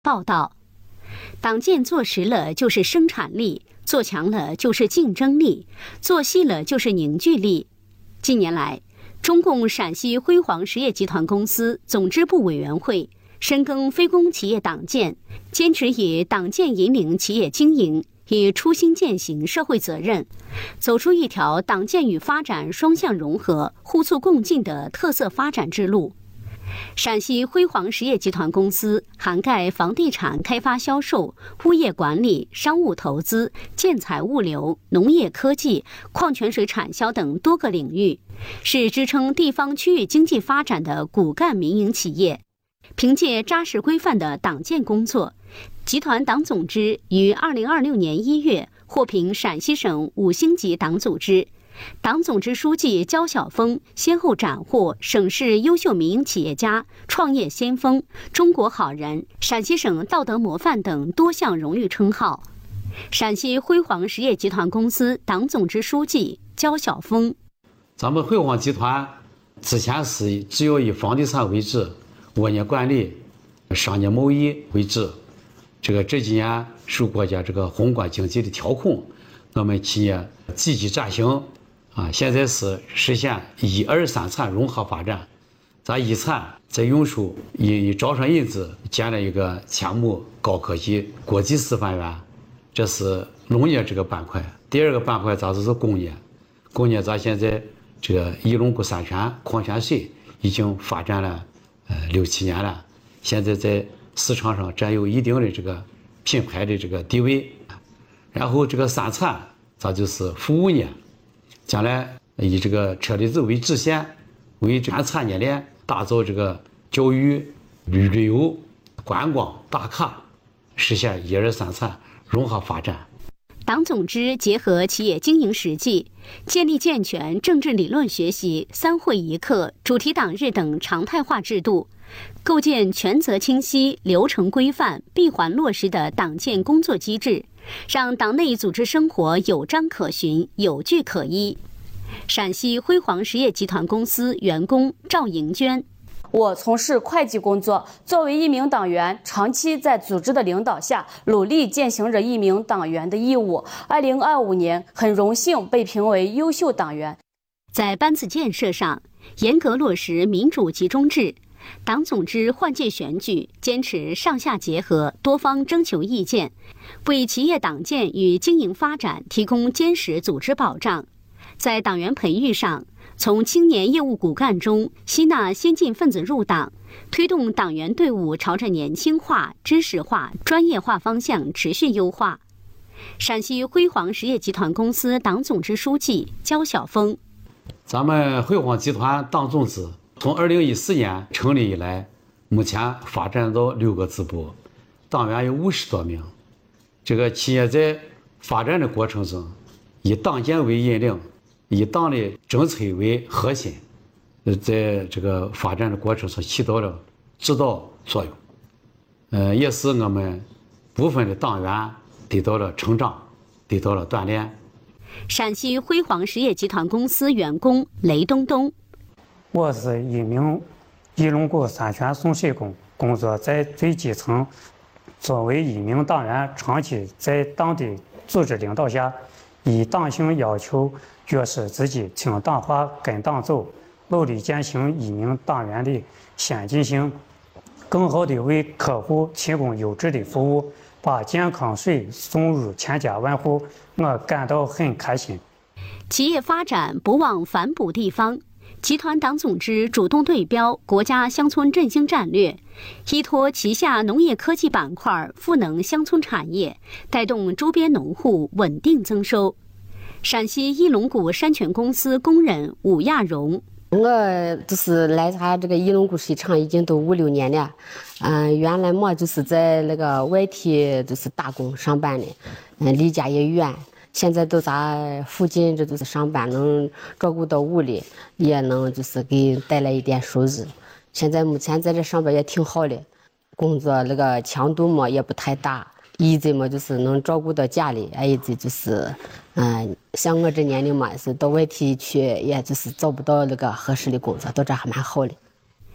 报道，党建做实了就是生产力，做强了就是竞争力，做细了就是凝聚力。近年来，中共陕西辉煌实业集团公司总支部委员会深耕非公企业党建，坚持以党建引领企业经营，以初心践行社会责任，走出一条党建与发展双向融合、互促共进的特色发展之路。陕西辉煌实业集团公司涵盖房地产开发销售、物业管理、商务投资、建材物流、农业科技、矿泉水产销等多个领域，是支撑地方区域经济发展的骨干民营企业。凭借扎实规范的党建工作，集团党总支于2026年1月获评陕西省5星级党组织。党总支书记焦晓峰先后斩获省市优秀民营企业家、创业先锋、中国好人、陕西省道德模范等多项荣誉称号。陕西辉煌实业集团公司党总支书记焦晓峰： 咱们辉煌集团之前是只有以房地产为主，物业管理、商业贸易为主。这几年受国家宏观经济的调控，我们企业积极转型。现在是实现1、2、3产融合发展。咱一产在永寿以招商引资建了一个千亩高科技国际示范园，这是农业板块。第二个板块咱就是工业，工业咱现在伊龙固山泉矿泉水已经发展了6、7年了，现在在市场上占有一定的品牌的地位。然后三产咱就是服务业。将来以车厘子为支线，为全产业链打造教育、旅游、观光、打卡，实现1、2、3产融合发展。 党总支结合企业经营实际，建立健全政治理论学习、3会1课、主题党日等常态化制度，构建权责清晰、流程规范、闭环落实的党建工作机制，让党内组织生活有章可循、有据可依。陕西辉煌实业集团公司员工赵莹娟： 我从事会计工作，作为一名党员，长期在组织的领导下努力践行着一名党员的义务。2025年，很荣幸被评为优秀党员。 在班子建设上，严格落实民主集中制。党总支换届选举坚持上下结合、多方征求意见，为企业党建与经营发展提供坚实组织保障。在党员培育上，从青年业务骨干中吸纳先进分子入党，推动党员队伍朝着年轻化、知识化、专业化方向持续优化。陕西辉煌实业集团公司党总支书记焦晓峰： 咱们辉煌集团党总支从2014年成立以来，目前发展到6个支部，党员有50多名。企业在发展的过程中，以党建为引领，以党的政策为核心，在发展的过程中起到了指导作用。也使我们部分的党员得到了成长，得到了锻炼。 陕西辉煌实业集团公司员工雷东东： 我是一名伊龙固山泉送水工，工作在最基层。作为一名党员，长期在党的组织领导下，以党性要求决示自己听党话、跟党走，努力践行一名党员的先进性，更好地为客户提供优质的服务，把健康水送入千家万户，我感到很开心。 企业发展不忘反哺地方。集团党总支主动对标国家乡村振兴战略，依托旗下农业科技板块赋能乡村产业，带动周边农户稳定增收。陕西伊龙固山泉公司工人武亚荣： 我来他伊龙固水厂已经都5、6年了。原来嘛在外地打工上班的，离家也远。现在都咱附近上班，能照顾到屋里，也能给带来一点收入。现在目前在这上班也挺好的，工作强度嘛也不太大，一直嘛能照顾到家里，一直像我这年龄嘛是到外地去，也找不到合适的工作，到这还蛮好的。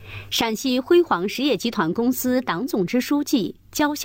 陕西辉煌实业集团公司党总支书记焦